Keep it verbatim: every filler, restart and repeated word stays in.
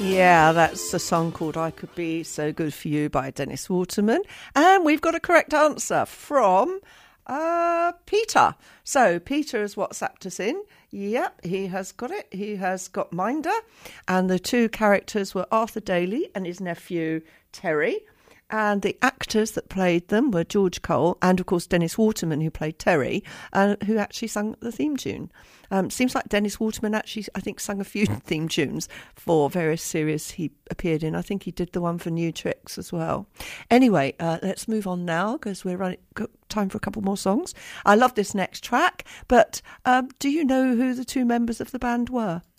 Yeah, that's a song called I Could Be So Good For You by Dennis Waterman. And we've got a correct answer from uh, Peter. So Peter has WhatsApped us in. Yep, he has got it. He has got Minder. And the two characters were Arthur Daly and his nephew Terry. And the actors that played them were George Cole and, of course, Dennis Waterman, who played Terry, uh, who actually sang the theme tune. Um, seems like Dennis Waterman actually, I think, sang a few theme tunes for various series he appeared in. I think he did the one for New Tricks as well. Anyway, uh, let's move on now because we're running got time for a couple more songs. I love this next track, but um, do you know who the two members of the band were?